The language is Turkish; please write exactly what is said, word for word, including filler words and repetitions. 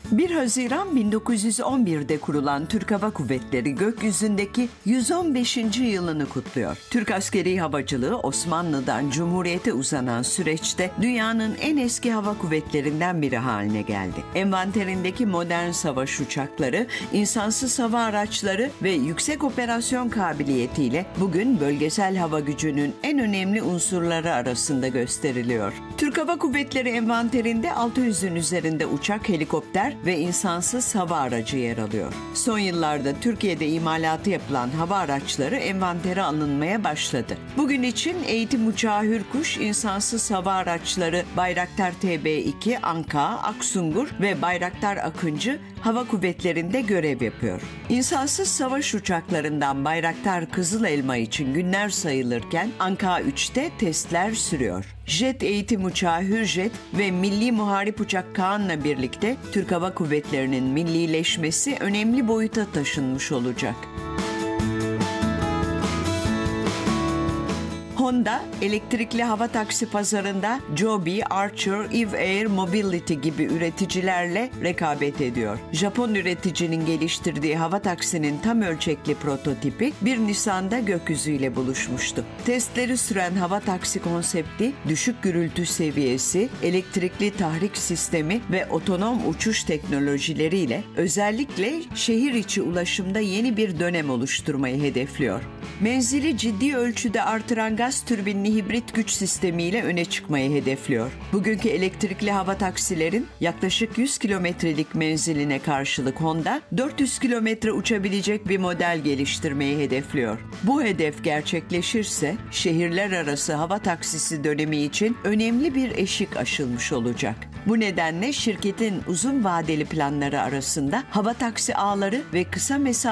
bir Haziran bin dokuz yüz on bir'de kurulan Türk Hava Kuvvetleri gökyüzündeki yüz on beşinci yılını kutluyor. Türk askeri havacılığı Osmanlı'dan Cumhuriyet'e uzanan süreçte dünyanın en eski hava kuvvetlerinden biri haline geldi. Envanterindeki modern savaş uçakları, insansız hava araçları ve yüksek operasyon kabiliyetiyle bugün bölgesel hava gücünün en önemli unsurları arasında gösteriliyor. Türk Hava Kuvvetleri envanterinde altı yüzün üzerinde uçak, helikopter ve insansız hava aracı yer alıyor. Son yıllarda Türkiye'de imalatı yapılan hava araçları envantere alınmaya başladı. Bugün için eğitim uçağı Hürkuş, insansız hava araçları Bayraktar T B iki, Anka, Aksungur ve Bayraktar Akıncı hava kuvvetlerinde görev yapıyor. İnsansız savaş uçaklarından Bayraktar Kızıl Elma için günler sayılırken Anka üç'te testler sürüyor. Jet eğitim uçağı Hürjet ve Milli Muharip Uçak Kaan'la birlikte Türk Hava Kuvvetleri'nin millileşmesi önemli boyuta taşınmış olacak. Honda, elektrikli hava taksi pazarında Joby, Archer, Eve Air Mobility gibi üreticilerle rekabet ediyor. Japon üreticinin geliştirdiği hava taksinin tam ölçekli prototipi bir Nisan'da gökyüzüyle buluşmuştu. Testleri süren hava taksi konsepti, düşük gürültü seviyesi, elektrikli tahrik sistemi ve otonom uçuş teknolojileriyle özellikle şehir içi ulaşımda yeni bir dönem oluşturmayı hedefliyor. Menzili ciddi ölçüde artıran gaz türbinli hibrit güç sistemiyle öne çıkmayı hedefliyor. Bugünkü elektrikli hava taksilerin yaklaşık yüz kilometrelik menziline karşılık Honda, dört yüz kilometre uçabilecek bir model geliştirmeyi hedefliyor. Bu hedef gerçekleşirse şehirler arası hava taksisi dönemi için önemli bir eşik aşılmış olacak. Bu nedenle şirketin uzun vadeli planları arasında hava taksi ağları ve kısa mesafe